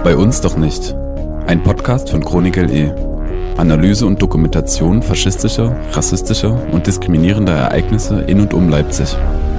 Bei uns doch nicht. Ein Podcast von Chronik LE. Analyse und Dokumentation faschistischer, rassistischer und diskriminierender Ereignisse in und um Leipzig.